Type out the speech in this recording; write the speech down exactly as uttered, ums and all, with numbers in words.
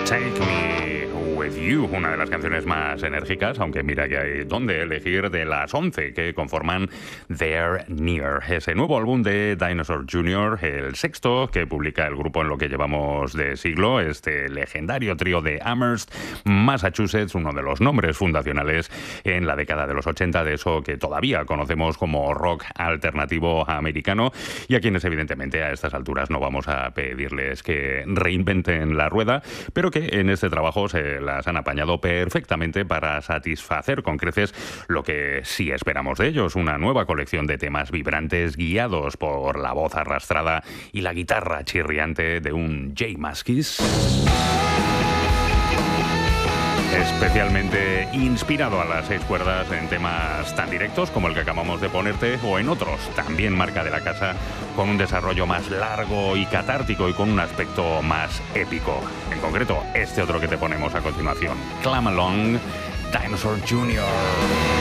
Take Me With You, una de las canciones más enérgicas, aunque mira que hay donde elegir, de las once que conforman They're Near, ese nuevo álbum de Dinosaur junior, el sexto que publica el grupo en lo que llevamos de siglo, este legendario trío de Amherst, Massachusetts, uno de los nombres fundacionales en la década de los ochenta, de eso que todavía conocemos como rock alternativo americano, y a quienes evidentemente a estas alturas no vamos a pedirles que reinventen la rueda, pero que en este trabajo se las han apañado perfectamente para satisfacer con creces lo que sí esperamos de ellos, una nueva colección de temas vibrantes guiados por la voz arrastrada y la guitarra chirriante de un Jay Mascis, especialmente inspirado a las seis cuerdas en temas tan directos como el que acabamos de ponerte, o en otros, también marca de la casa, con un desarrollo más largo y catártico y con un aspecto más épico. En concreto, este otro que te ponemos a continuación, Clamalong, Dinosaur junior